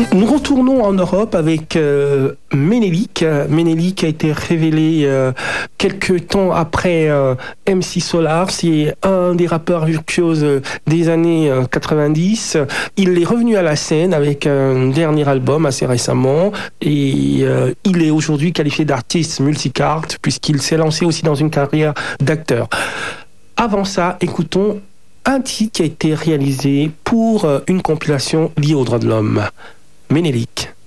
Nous retournons en Europe avec Menelik. Menelik a été révélé quelques temps après MC Solar. C'est un des rappeurs virtuoses des années 90. Il est revenu à la scène avec un dernier album assez récemment et il est aujourd'hui qualifié d'artiste multicarte puisqu'il s'est lancé aussi dans une carrière d'acteur. Avant ça, écoutons un titre qui a été réalisé pour une compilation liée aux droits de l'homme. Menelik.